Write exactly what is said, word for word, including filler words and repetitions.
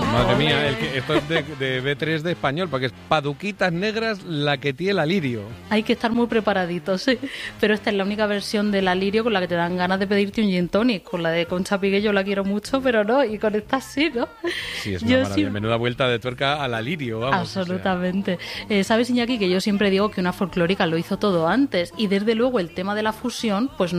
Madre mía, el que, esto es de, de B tres de español, porque es Paduquitas Negras, la que tiene el alirio. Hay que estar muy preparaditos, sí. Pero esta es la única versión del alirio con la que te dan ganas de pedirte un gin tonic. Con la de Concha Piqué yo la quiero mucho, pero no, y con esta sí, ¿no? Sí, es una yo maravilla. Sí... Menuda vuelta de tuerca al alirio, vamos. Absolutamente. O sea... eh, ¿Sabes, Iñaki, que yo siempre digo que una folclórica lo hizo todo antes? Y desde luego el tema de la fusión, pues